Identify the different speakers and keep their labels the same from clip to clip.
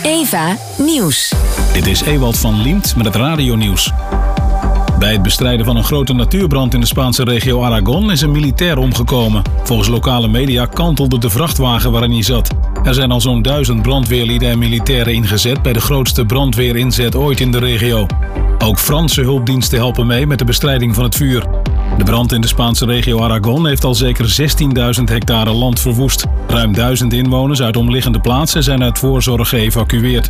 Speaker 1: Eva Nieuws.
Speaker 2: Dit is Ewald van Liemt met het radionieuws. Bij het bestrijden van een grote natuurbrand in de Spaanse regio Aragon is een militair omgekomen. Volgens lokale media kantelde de vrachtwagen waarin hij zat. Er zijn al zo'n 1000 brandweerlieden en militairen ingezet bij de grootste brandweerinzet ooit in de regio. Ook Franse hulpdiensten helpen mee met de bestrijding van het vuur. De brand in de Spaanse regio Aragon heeft al zeker 16.000 hectare land verwoest. Ruim 1000 inwoners uit omliggende plaatsen zijn uit voorzorg geëvacueerd.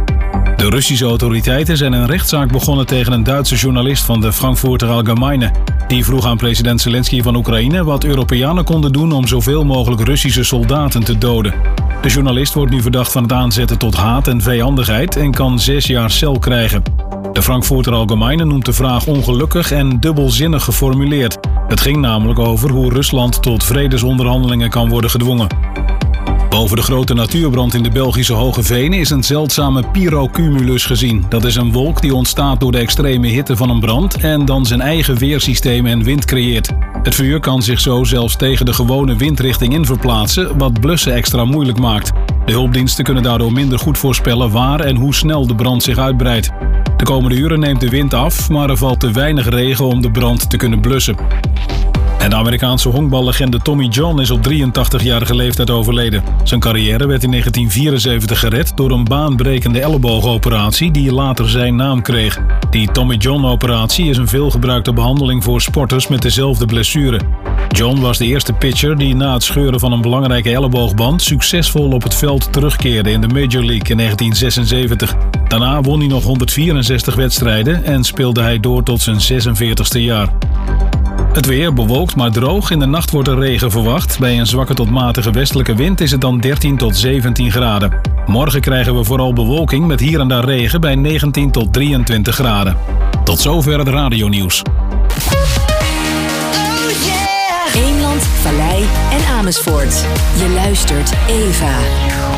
Speaker 2: De Russische autoriteiten zijn een rechtszaak begonnen tegen een Duitse journalist van de Frankfurter Allgemeine. Die vroeg aan president Zelensky van Oekraïne wat Europeanen konden doen om zoveel mogelijk Russische soldaten te doden. De journalist wordt nu verdacht van het aanzetten tot haat en vijandigheid en kan 6 jaar cel krijgen. De Frankfurter Allgemeine noemt de vraag ongelukkig en dubbelzinnig geformuleerd. Het ging namelijk over hoe Rusland tot vredesonderhandelingen kan worden gedwongen. Boven de grote natuurbrand in de Belgische Hoge Venen is een zeldzame pyrocumulus gezien. Dat is een wolk die ontstaat door de extreme hitte van een brand en dan zijn eigen weersysteem en wind creëert. Het vuur kan zich zo zelfs tegen de gewone windrichting in verplaatsen, wat blussen extra moeilijk maakt. De hulpdiensten kunnen daardoor minder goed voorspellen waar en hoe snel de brand zich uitbreidt. De komende uren neemt de wind af, maar er valt te weinig regen om de brand te kunnen blussen. En de Amerikaanse honkballegende Tommy John is op 83-jarige leeftijd overleden. Zijn carrière werd in 1974 gered door een baanbrekende elleboogoperatie die later zijn naam kreeg. Die Tommy John-operatie is een veelgebruikte behandeling voor sporters met dezelfde blessure. John was de eerste pitcher die na het scheuren van een belangrijke elleboogband succesvol op het veld terugkeerde in de Major League in 1976. Daarna won hij nog 164 wedstrijden en speelde hij door tot zijn 46e jaar. Het weer bewolkt maar droog. In de nacht wordt er regen verwacht. Bij een zwakke tot matige westelijke wind is het dan 13 tot 17 graden. Morgen krijgen we vooral bewolking met hier en daar regen bij 19 tot 23 graden. Tot zover het radionieuws.
Speaker 1: Eemland, Vallei en Amersfoort. Je luistert Eva.